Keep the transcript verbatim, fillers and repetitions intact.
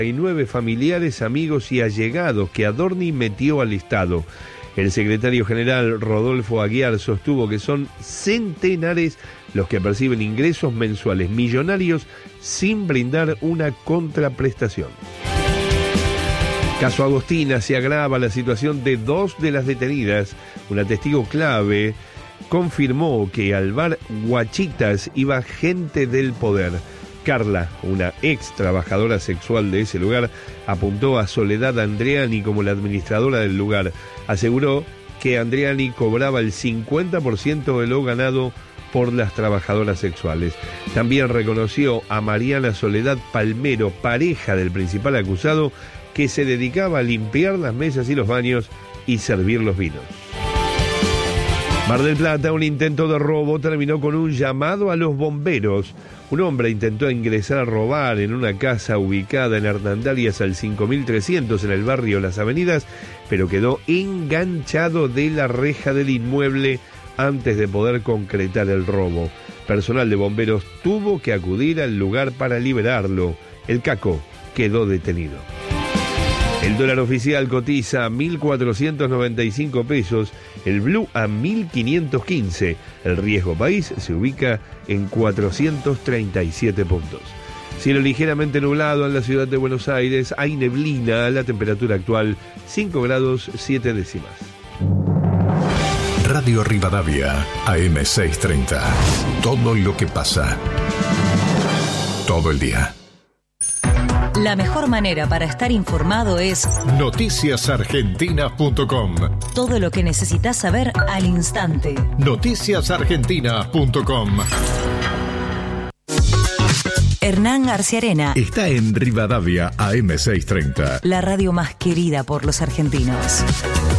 y nueve familiares, amigos y allegados que Adorni metió al listado. El secretario general Rodolfo Aguiar sostuvo que son centenares los que perciben ingresos mensuales millonarios sin brindar una contraprestación. Caso Agostina, se agrava la situación de dos de las detenidas. Una testigo clave confirmó que al bar Guachitas iba gente del poder. Carla, una ex trabajadora sexual de ese lugar, apuntó a Soledad Andreani como la administradora del lugar. Aseguró que Andreani cobraba el cincuenta por ciento de lo ganado por las trabajadoras sexuales. También reconoció a Mariana Soledad Palmero, pareja del principal acusado, que se dedicaba a limpiar las mesas y los baños y servir los vinos. Mar del Plata, un intento de robo terminó con un llamado a los bomberos. Un hombre intentó ingresar a robar en una casa ubicada en Hernandarias al cinco mil trescientos en el barrio Las Avenidas, pero quedó enganchado de la reja del inmueble antes de poder concretar el robo. Personal de bomberos tuvo que acudir al lugar para liberarlo. El caco quedó detenido. El dólar oficial cotiza a mil cuatrocientos noventa y cinco pesos, el blue a mil quinientos quince. El riesgo país se ubica en cuatrocientos treinta y siete puntos. Cielo ligeramente nublado en la ciudad de Buenos Aires, hay neblina, la temperatura actual cinco grados siete décimas. Radio Rivadavia, A M seiscientos treinta. Todo lo que pasa. Todo el día. La mejor manera para estar informado es noticias argentinas punto com. Todo lo que necesitas saber al instante. noticias argentinas punto com. Hernán Arciarena está en Rivadavia A M seiscientos treinta. La radio más querida por los argentinos.